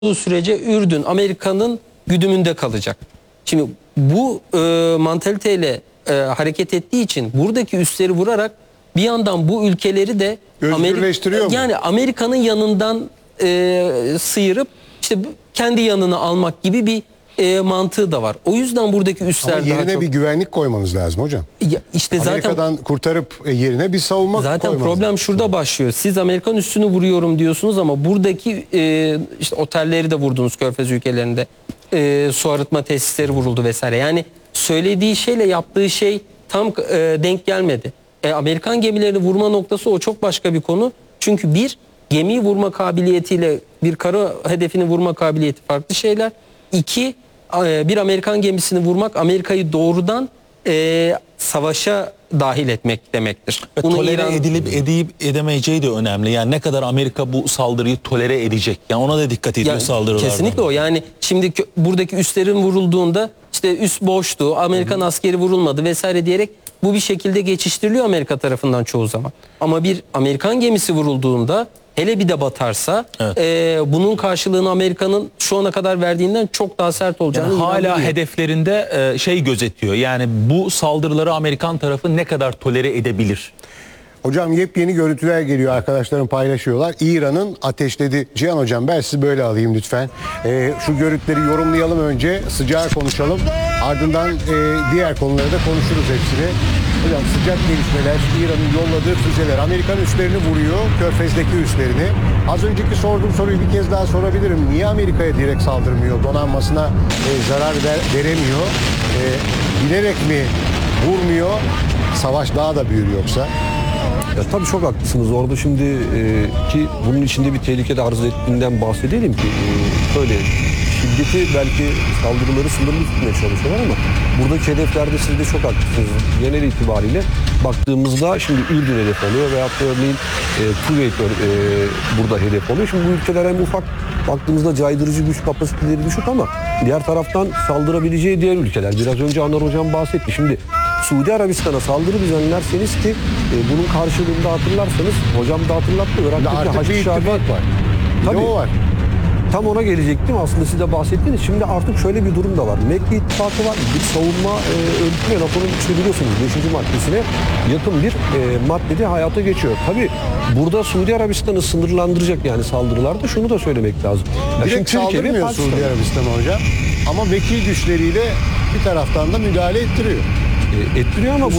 sürece Ürdün Amerika'nın güdümünde kalacak. Şimdi bu mantaliteyle hareket ettiği için buradaki üsleri vurarak bir yandan bu ülkeleri de özgürleştiriyor mu? Yani Amerika'nın yanından sıyırıp işte kendi yanına almak gibi bir mantığı da var. O yüzden buradaki üsler ama yerine daha çok... bir güvenlik koymanız lazım hocam. Ya işte Amerika'dan zaten kurtarıp yerine bir savunma zaten koymanız problem lazım. şurada başlıyor. Siz Amerikan üssünü vuruyorum diyorsunuz ama buradaki işte otelleri de vurdunuz Körfez ülkelerinde. Su arıtma tesisleri vuruldu vesaire. Yani söylediği şeyle yaptığı şey tam denk gelmedi. Amerikan gemilerini vurma noktası o çok başka bir konu. Çünkü bir, gemiyi vurma kabiliyetiyle bir kara hedefini vurma kabiliyeti farklı şeyler. İki, bir Amerikan gemisini vurmak Amerika'yı doğrudan savaşa dahil etmek demektir. Bunu tolere edip edemeyeceği de önemli. Yani ne kadar Amerika bu saldırıyı tolere edecek. Yani ona da dikkat ediyor saldırılarda. Kesinlikle o. Yani şimdi buradaki üslerin vurulduğunda işte üst boştu, Amerikan askeri vurulmadı vesaire diyerek bu bir şekilde geçiştiriliyor Amerika tarafından çoğu zaman. Ama bir Amerikan gemisi vurulduğunda, hele bir de batarsa, bunun karşılığını Amerika'nın şu ana kadar verdiğinden çok daha sert olacağını yani hala hedeflerinde şey gözetiyor. Yani bu saldırıları Amerikan tarafı ne kadar tolere edebilir? Hocam yepyeni görüntüler geliyor, arkadaşlarım paylaşıyorlar. İran'ın ateşledi. Cihan hocam ben sizi böyle alayım lütfen. Şu görüntüleri yorumlayalım önce, sıcağı konuşalım. Ardından diğer konuları da konuşuruz hepsini. Hocam sıcak gelişmeler, İran'ın yolladığı füzeler Amerikan üslerini vuruyor, Körfez'deki üslerini. Az önceki sorduğum soruyu bir kez daha sorabilirim. Niye Amerika'ya direkt saldırmıyor, donanmasına zarar veremiyor? Bilerek mi vurmuyor? Savaş daha da büyür yoksa? Ya tabii çok haklısınız orada şimdi ki bunun içinde bir tehlike de arz ettiğinden bahsedelim ki böyle şiddeti belki saldırıları sınırlı tutmaya çalışıyorlar ama buradaki hedeflerde siz de çok haklısınız. Genel itibariyle baktığımızda şimdi Ürdün hedef oluyor veyahut da örneğin Kuveyt burada hedef oluyor. Şimdi bu ülkeler hem ufak baktığımızda caydırıcı güç kapasiteleri düşük ama diğer taraftan saldırabileceği diğer ülkeler. Biraz önce Anar Hocam bahsetti. Şimdi Suudi Arabistan'a saldırı düzenlerseniz ki bunun karşılığında hatırlarsanız hocam da hatırlattı. Artık bir ittifak var. Tabii. O var. Tam ona gelecektim. Aslında siz de bahsettiniz. Şimdi artık şöyle bir durum da var. Mekke ittifakı var. Bir savunma örgütü ve NATO'nun işte biliyorsunuz 5. maddesine yakın bir maddede hayata geçiyor. Tabii burada Suudi Arabistan'ı sınırlandıracak yani saldırılarda şunu da söylemek lazım. Direkt saldırmıyor Suudi Arabistan hocam. Ama vekil güçleriyle bir taraftan da müdahale ettiriyor. Ettiriyor ama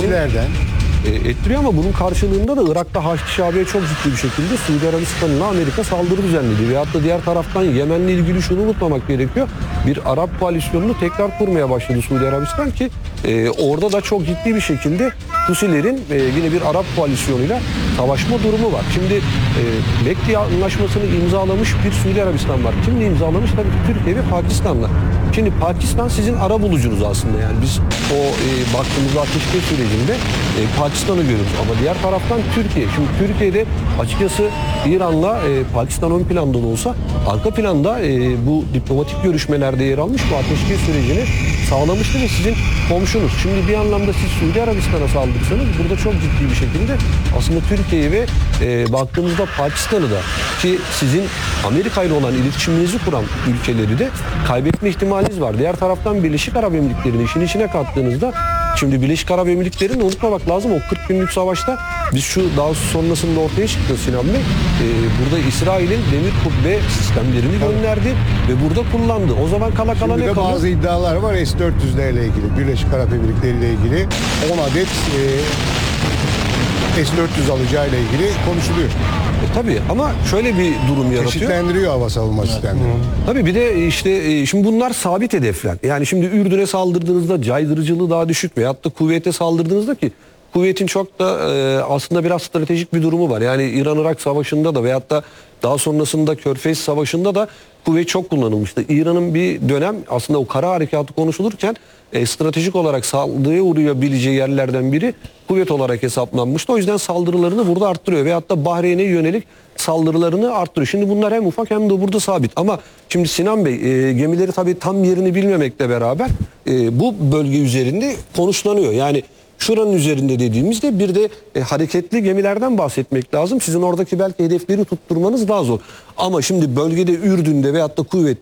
ettiriyor ama bunun karşılığında da Irak'ta Haçlı Şabi'ye çok ciddi bir şekilde Suudi Arabistan'la Amerika saldırı düzenledi. Veyahut da diğer taraftan Yemen'le ilgili şunu unutmamak gerekiyor. Bir Arap koalisyonunu tekrar kurmaya başladı Suudi Arabistan ki orada da çok ciddi bir şekilde Husilerin yine bir Arap koalisyonuyla savaşma durumu var. Şimdi Mekke Anlaşması'nı imzalamış bir Suudi Arabistan var. Kimle imzalamış? Tabii Türkiye ve Pakistan'la. Şimdi Pakistan sizin ara bulucunuz aslında yani biz o baktığımızda ateşkes sürecinde Pakistan'ı görüyoruz ama diğer taraftan Türkiye. Şimdi Türkiye'de açıkçası İran'la Pakistan ön planda da olsa arka planda bu diplomatik görüşmelerde yer almış bu ateşkes sürecini sağlamıştı ve sizin komşunuz. Şimdi bir anlamda siz Suudi Arabistan'a saldırırsanız burada çok ciddi bir şekilde aslında Türkiye'yi ve baktığımızda Pakistan'ı da ki sizin Amerika ile olan iletişiminizi kuran ülkeleri de kaybetme ihtimaliniz var. Diğer taraftan Birleşik Arap Emirlikleri'ni işin içine kattığınızda şimdi Birleşik Arap Emirlikleri'ni unutmamak lazım. O 40 günlük savaşta biz şu daha sonrasında ortaya çıktı Sinan Bey. Burada İsrail'in demir kubbe sistemlerini gönderdi ve burada kullandı. O zaman kala Şimdi ne de kalır? bazı iddialar var S-400'lerle ilgili. Birleşik Arap Emirlikleri ile ilgili 10 adet S-400 alacağıyla ilgili konuşuluyor. Tabii ama şöyle bir durum yaratıyor. Çeşitlendiriyor hava savunma sistemleri. Tabii bir de işte şimdi bunlar sabit hedefler. Yani şimdi Ürdün'e saldırdığınızda caydırıcılığı daha düşük veyahut da Kuveyt'e saldırdığınızda ki Kuveyt'in çok da aslında biraz stratejik bir durumu var. Yani İran-Irak savaşında da veyahut da daha sonrasında Körfez Savaşı'nda da Kuveyt çok kullanılmıştı. İran'ın bir dönem aslında o kara harekatı konuşulurken stratejik olarak saldırıya uğrayabileceği yerlerden biri Kuveyt olarak hesaplanmıştı. O yüzden saldırılarını burada arttırıyor veyahut da Bahreyn'e yönelik saldırılarını arttırıyor. Şimdi bunlar hem ufak hem de burada sabit. Ama şimdi Sinan Bey gemileri tabii tam yerini bilmemekle beraber bu bölge üzerinde konuşlanıyor. Yani şuranın üzerinde dediğimizde bir de hareketli gemilerden bahsetmek lazım. Sizin oradaki belki hedefleri tutturmanız daha zor. Ama şimdi bölgede Ürdün'de veyahut da kuvvet